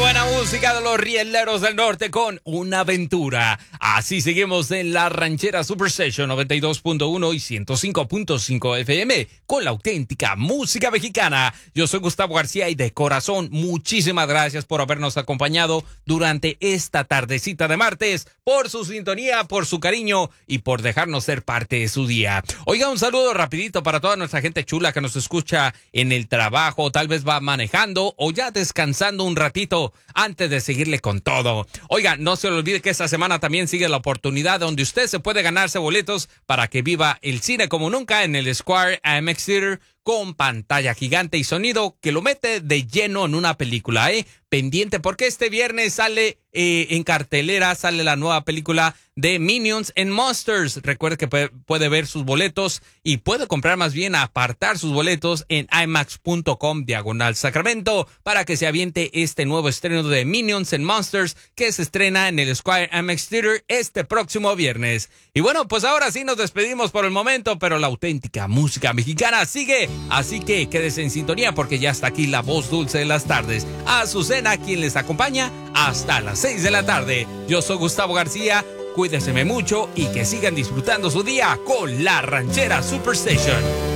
buena música de los Rieleros del Norte con Una Aventura. Así seguimos en la Ranchera Superstation 92.1 y 105.5 FM con la auténtica música mexicana. Yo soy Gustavo García y de corazón, muchísimas gracias por habernos acompañado durante esta tardecita de martes, por su sintonía, por su cariño y por dejarnos ser parte de su día. Oiga, un saludo rapidito para toda nuestra gente chula que nos escucha en el trabajo, tal vez va manejando o ya descansando un ratito antes de seguirle con todo. Oiga, no se le olvide que esta semana también sigue la oportunidad donde usted se puede ganarse boletos para que viva el cine como nunca en el Square AMX Theater con pantalla gigante y sonido que lo mete de lleno en una película, pendiente porque este viernes sale en cartelera, sale la nueva película de Minions and Monsters. Recuerde que puede ver sus boletos y puede comprar, más bien apartar sus boletos en imax.com/Sacramento para que se aviente este nuevo estreno de Minions and Monsters que se estrena en el Square AMX Theater este próximo viernes. Y bueno, pues ahora sí nos despedimos por el momento, pero la auténtica música mexicana sigue. Así que quédese en sintonía porque ya está aquí la voz dulce de las tardes, Azucena, quien les acompaña hasta las 6 de la tarde. Yo soy Gustavo García, cuídense mucho y que sigan disfrutando su día con la Ranchera Superstation.